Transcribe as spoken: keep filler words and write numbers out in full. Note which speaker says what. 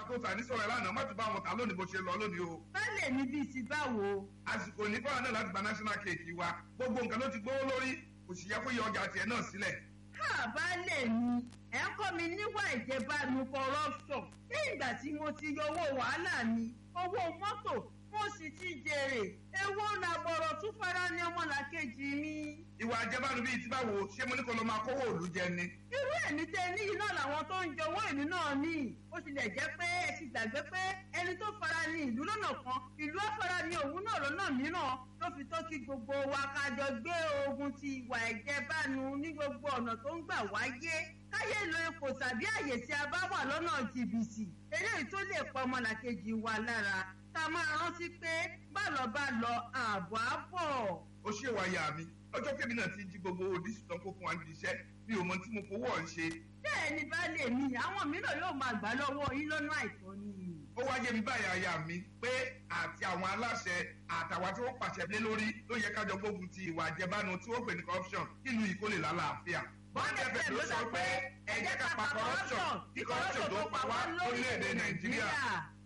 Speaker 1: tó tà ní sọ̀rọ̀ lánàá má tún bá wọn tà lónìí bó ṣe lọ lónìí o.
Speaker 2: bẹ́ẹ̀ mi bíi ti báwo.
Speaker 1: àsìkò ní fáwọn náà láti gba national cake wa gbogbo nǹkan ló ti gbówó lórí kò sì yẹ kó yọ ọjà tiẹ̀ náà sílẹ̀.
Speaker 2: káàbálẹ̀ mi ẹ̀ ń kọ́ mi níwà ìjẹbánu corruption ní ìgbà tí mo ti yọ owó wàhálà mi owó mọ́tò mo sì ti jèrè èwo làbọ̀rọ̀ tún fara ní ọmọlàkejì mi.
Speaker 1: ìwà àjẹbánu bíi ti báwo ṣé mo ní kó lọ máa kówó òòlù jẹ ni.
Speaker 2: irú ẹ̀mí tẹ ní iná làwọn tó ń jẹ owó ìlú náà ní ó tilẹ̀ jẹ́ pé ẹ ti gbàgbé pé ẹni tó fara ní ìlú lọ́nà kan ìlú á fara ní òun náà lọ́nà mìíràn ló fi tó kí gbogbo wa kájọ gbé ogun ti ìwà ìjẹbánu ní gbogbo ọ̀nà tó ń gbà wáyé káyé lo ipò tàbí àyè tí a bá wà lọ́nà jìbìtì eléyìí tó lè pa ọmọlàkejì wa lára tá a máa rántí pé bálọ̀ bá lọ ààbọ̀ á bọ̀.
Speaker 1: ó ṣe wáyà mi ọjọ́ kébì náà ti jí gbogbo òdìsí tán kó fún wa níbi iṣẹ́ mi ò mọ tí mo fowó ọ̀ ń ṣe.
Speaker 2: bẹ́ẹ̀ ni baálé mi àwọn mìíràn yóò máa gbà lọ́wọ́ yín lọ́nà àìtọ́ ni.
Speaker 1: ó wá yé mi báyìí aya mi pé àti àwọn aláṣẹ àtàwọn tí wọ́n pàṣẹ lé lórí ló yẹ kájọ gbógun ti ìwà àjẹbánu tí wọ́n pè ní corruption kílùú yìí kó lè lálàáfíà. bọ́ńdẹ̀ fẹ̀ ló sọ pé ẹ jẹ́ ká pa corruption kí corruption tó pa wá lórílẹ̀-èdè Nàìjíríà.